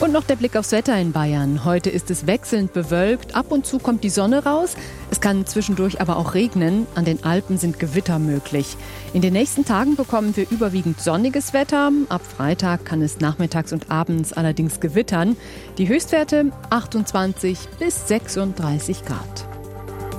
Und noch der Blick aufs Wetter in Bayern. Heute ist es wechselnd bewölkt, ab und zu kommt die Sonne raus. Es kann zwischendurch aber auch regnen. An den Alpen sind Gewitter möglich. In den nächsten Tagen bekommen wir überwiegend sonniges Wetter. Ab Freitag kann es nachmittags und abends allerdings gewittern. Die Höchstwerte 28 bis 36 Grad.